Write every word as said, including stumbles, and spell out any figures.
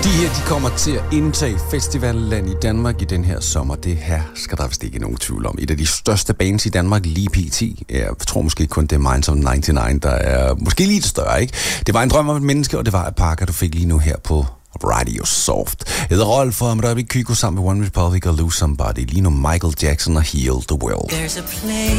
De her, de kommer til at indtage festivalland i Danmark i den her sommer. Det her skal der vist ikke nogen tvivl om. Et af de største bands i Danmark, lige pt. Jeg tror måske kun, det er Minds of nioghalvfems, der er måske lidt større, ikke? Det var en drøm om et menneske, og det var et Parker, du fik lige nu her på Radio Soft. Jeg hedder Rolf, og Amrabi Kygo sammen med One Republic og Lose Somebody. Lige nu Michael Jackson og Heal the World.